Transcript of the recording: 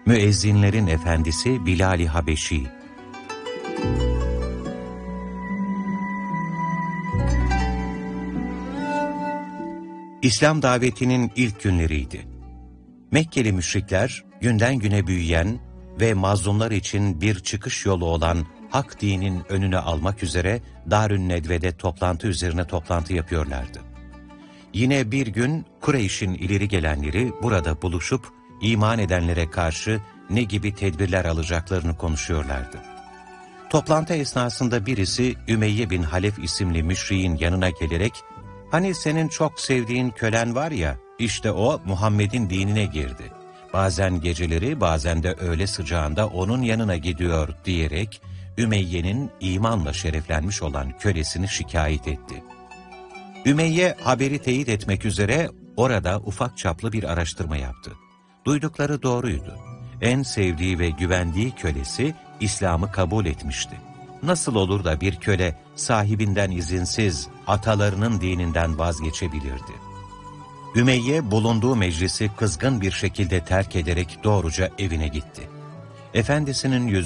Müezzinlerin efendisi Bilal-i Habeşi. İslam davetinin ilk günleriydi. Mekkeli müşrikler, günden güne büyüyen ve mazlumlar için bir çıkış yolu olan hak dinin önüne almak üzere Darün Nedve'de toplantı üzerine toplantı yapıyorlardı. Yine bir gün Kureyş'in ileri gelenleri burada buluşup iman edenlere karşı ne gibi tedbirler alacaklarını konuşuyorlardı. Toplantı esnasında birisi Ümeyye bin Halef isimli müşriğin yanına gelerek, "Hani senin çok sevdiğin kölen var ya, işte o Muhammed'in dinine girdi. Bazen geceleri bazen de öğle sıcağında onun yanına gidiyor," diyerek Ümeyye'nin imanla şereflenmiş olan kölesini şikayet etti. Ümeyye haberi teyit etmek üzere orada ufak çaplı bir araştırma yaptı. Duydukları doğruydu. En sevdiği ve güvendiği kölesi İslam'ı kabul etmişti. Nasıl olur da bir köle sahibinden izinsiz atalarının dininden vazgeçebilirdi? Ümeyye bulunduğu meclisi kızgın bir şekilde terk ederek doğruca evine gitti. Efendisinin yüzü